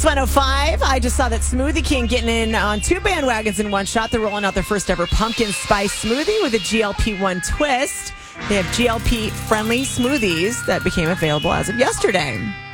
It's 105. I just saw that Smoothie King getting in on 2 bandwagons in one shot. They're rolling out their first ever pumpkin spice smoothie with a GLP-1 twist. They have GLP-friendly smoothies that became available as of yesterday.